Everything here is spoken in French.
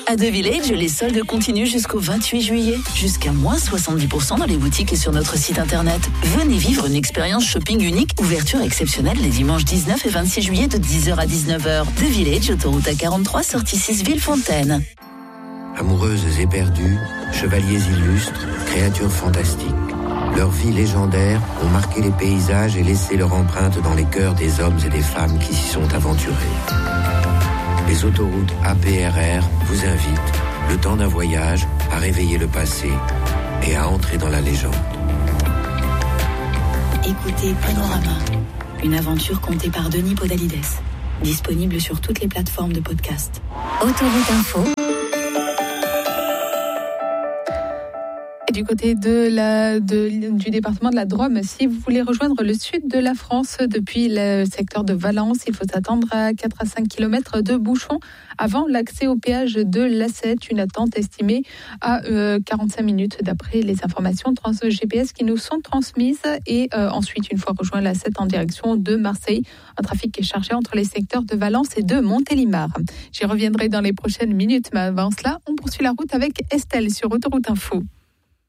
À The Village, les soldes continuent jusqu'au 28 juillet. Jusqu'à moins 70% dans les boutiques et sur notre site internet. Venez vivre une expérience shopping unique. Ouverture exceptionnelle les dimanches 19 et 26 juillet de 10h à 19h. The Village, autoroute A43, sortie 6 Villefontaine. Amoureuses éperdues, chevaliers illustres, créatures fantastiques. Leurs vies légendaires ont marqué les paysages et laissé leur empreinte dans les cœurs des hommes et des femmes qui s'y sont aventurés. Les autoroutes APRR vous invitent, le temps d'un voyage, à réveiller le passé et à entrer dans la légende. Écoutez Panorama, une aventure contée par Denis Podalides. Disponible sur toutes les plateformes de podcast. Autoroute Info. Du côté du département de la Drôme, si vous voulez rejoindre le sud de la France depuis le secteur de Valence, il faut s'attendre à 4 à 5 km de bouchons avant l'accès au péage de l'A7, une attente estimée à 45 minutes d'après les informations GPS qui nous sont transmises. Et ensuite, une fois rejoint l'A7 en direction de Marseille, un trafic qui est chargé entre les secteurs de Valence et de Montélimar. J'y reviendrai dans les prochaines minutes, mais avant cela, on poursuit la route avec Estelle sur Autoroute Info.